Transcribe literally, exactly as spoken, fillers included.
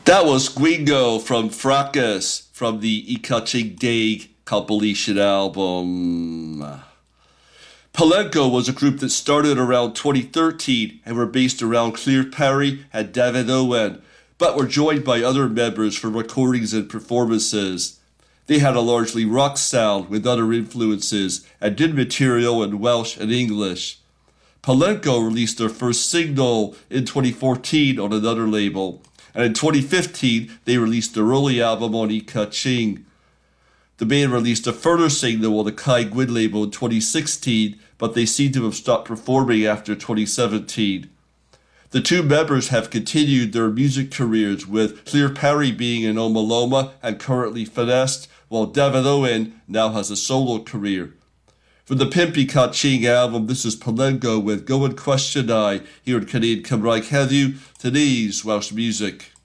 That was Gwingo from Fracas from the Ikaching Day compilation album. Palenko was a group that started around twenty thirteen and were based around Claire Perry and David Owen, but were joined by other members for recordings and performances. They had a largely rock sound with other influences and did material in Welsh and English. Palenko released their first single in twenty fourteen on another label, and in twenty fifteen they released their early album on Ikaching. The band released a further single on the Kai Gwyn label in twenty sixteen, but they seem to have stopped performing after twenty seventeen. The two members have continued their music careers, with Claire Perry being in Omaloma and currently Finessed, while David Owen now has a solo career. From the Pimp Ikaching album, this is Palenko with Go and Question I, here in Canadian Cymraeg Heddiw, today's Welsh music.